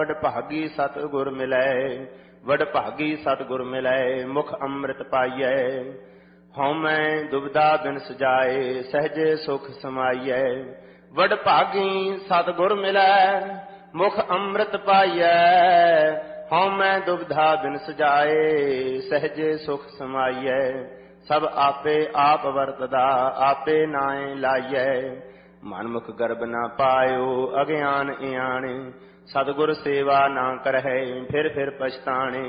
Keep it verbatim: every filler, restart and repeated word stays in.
ਵਡ ਭਾਗੀ ਸਤਿਗੁਰ ਮਿਲੈ, ਵਡ ਭਾਗੀ ਸਤਿਗੁਰ ਮਿਲੈ, ਮੁਖ ਅੰਮ੍ਰਿਤ ਪਾਈਐ। ਹਉਮੈ ਦੁਬਿਧਾ ਬਿਨ ਸਜਾਏ, ਸਹਜੇ ਸੁਖ ਸਮਾਈਐ। ਵਡ ਭਾਗੀ ਸਤਿਗੁਰ ਮਿਲੈ, ਮੁਖ ਅੰਮ੍ਰਿਤ ਪਾਈਐ। ਹਉਮੈ ਦੁਬਿਧਾ ਬਿਨ ਸਜਾਏ, ਸਹਜੇ ਸੁਖ ਸਮਾਈਐ। ਸਭ ਆਪੇ ਆਪ ਵਰਤਦਾ, ਆਪੇ ਨਾਏ ਲਾਈਐ। ਮਨਮੁਖ ਗਰਬ ਨਾ ਪਾਇਓ, ਅਗਿਆਨ ਇਆਣੇ। ਸਤਿਗੁਰ ਸੇਵਾ ਨਾ ਕਰਹਿ, ਫਿਰ ਫਿਰ ਪਛਤਾਣੇ।